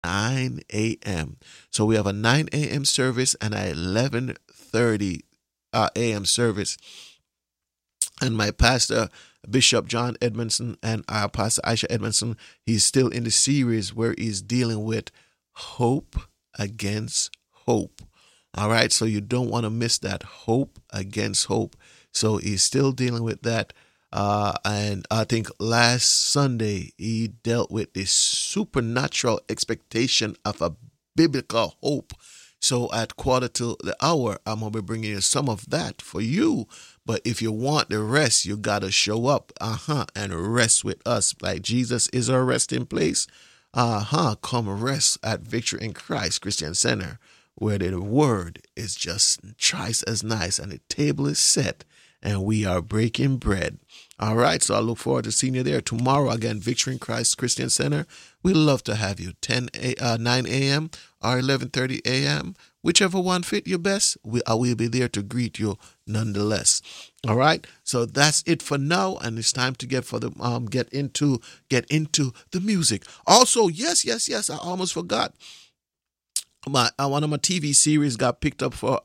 9 a.m. So we have a 9 a.m. service and a 11:30 a.m. service. And my pastor, Bishop John Edmondson, and our pastor Aisha Edmondson, he's still in the series where he's dealing with hope against hope. All right, so you don't want to miss that, hope against hope. So he's still dealing with that. And I think last Sunday he dealt with the supernatural expectation of a biblical hope. So at quarter to the hour, I'm going to be bringing you some of that for you. But if you want the rest, you got to show up, and rest with us. Like Jesus is our resting place. Come rest at Victory in Christ Christian Center, where the word is just twice as nice and the table is set and we are breaking bread. All right, so I look forward to seeing you there tomorrow. Again, Victory in Christ Christian Center. We love to have you. 9 a.m. or 11:30 a.m. Whichever one fit you best, I will be there to greet you nonetheless. All right, so that's it for now, and it's time to get into the music. Also, yes, I almost forgot. One of my TV series got picked up for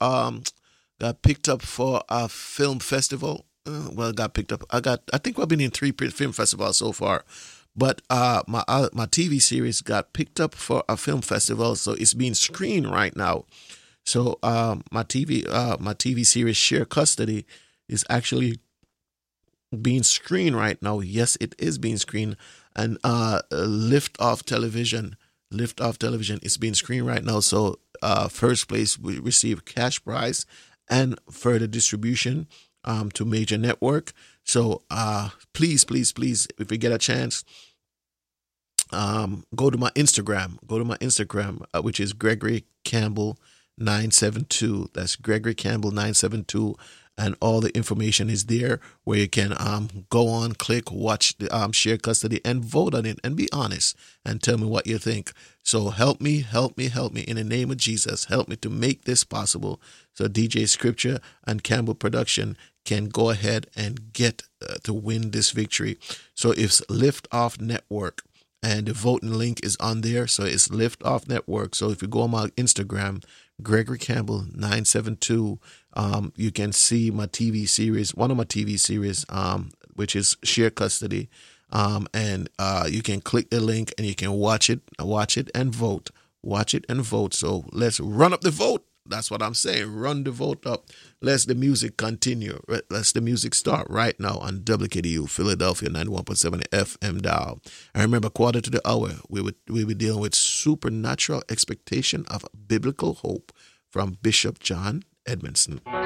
a film festival. Well, got picked up. I think I've been in 3 film festivals so far, but my TV series got picked up for a film festival, so it's being screened right now. So my TV series Share Custody is actually being screened right now. Yes, it is being screened, and Lift Off Television is being screened right now. So first place we receive cash prize and further distribution to major network. So please, if you get a chance, go to my Instagram, which is Gregory Campbell 972. That's Gregory Campbell 972. And all the information is there where you can go on, click, watch the Share Custody, and vote on it, and be honest and tell me what you think. So help me in the name of Jesus. Help me to make this possible so DJ Scripture and Campbell Production can go ahead and get to win this victory. So it's Lift Off Network, and the voting link is on there. So it's Lift Off Network. So if you go on my Instagram, Gregory Campbell 972, you can see my TV series, one of my TV series, which is Share Custody, and you can click the link and you can watch it and vote. So let's run up the vote. That's what I'm saying. Run the vote up. Let's the music continue. Let's the music start right now on WKDU Philadelphia 91.7 FM dial. And remember, quarter to the hour, we'll be dealing with supernatural expectation of biblical hope from Bishop John Edmondson.